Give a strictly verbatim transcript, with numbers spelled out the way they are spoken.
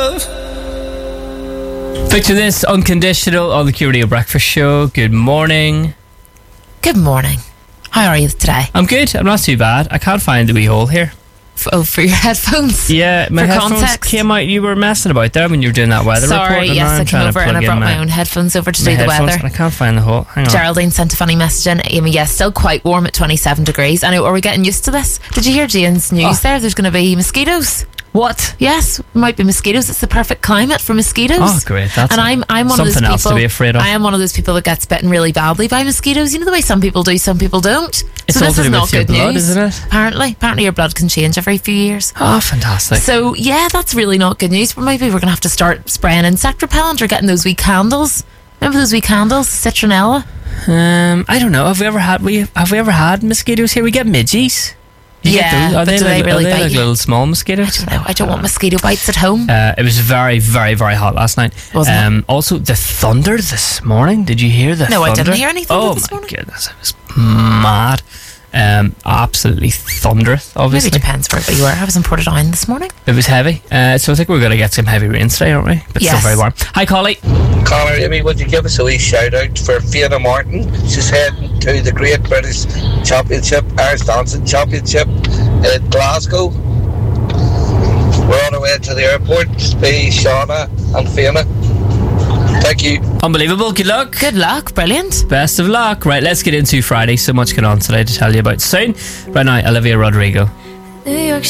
Picture this, Unconditional on the Q Radio Breakfast Show. Good morning. Good morning. How are you today? I'm good. I'm not too bad. I can't find the wee hole here. F- oh, for your headphones? Yeah, my for headphones context. came out. You were messing about there when you were doing that weather Sorry, report. and yes, now I'm I came trying to over and I plug in brought my, my own headphones over to my do the headphones, weather. and I can't find the hole. Hang on. Geraldine sent a funny message in. Amy, yes, still quite warm at twenty-seven degrees. I know, are we getting used to this? Did you hear Jane's news Oh. there? There's going to be mosquitoes. What? Yes, might be mosquitoes. It's the perfect climate for mosquitoes. Oh, great. That's and I'm I'm one of those something people. else to be afraid of. I am one of those people that gets bitten really badly by mosquitoes. You know the way some people do, some people don't. It's so all this to is do not with your good blood, news. isn't it? Apparently, apparently your blood can change every few years. Oh, fantastic. So yeah, that's really not good news. But maybe we're gonna have to start spraying insect repellent or getting those wee candles. Remember those wee candles, citronella? Um, I don't know. Have we ever had we have we ever had mosquitoes here? We get midges. You Yeah, get those? Are but they do like, they really are they bite like you? little small mosquitoes? I don't know. I don't want mosquito bites at home. Uh, it was very, very, very hot last night. Wasn't it? um, Also, the thunder this morning. Did you hear the No, I thunder? didn't hear any thunder Oh this my morning. goodness, it was mad. Um, absolutely thunderous, Maybe obviously. it depends where you were. I was in Portadown this morning. It was heavy. Uh, so I think we're going to get some heavy rains today, aren't we? But Yes. still very warm. Hi, Collie. Connor, Amy, would you give us a wee shout out for Fiona Martin? She's heading to the Great British Championship, Irish Dancing Championship in Glasgow. We're on our way to the airport. Be Shauna and Fiona. Thank you. Unbelievable. Good luck. Good luck. Brilliant. Best of luck. Right, let's get into Friday. So much going on today to tell you about soon. Right now, Olivia Rodrigo. New York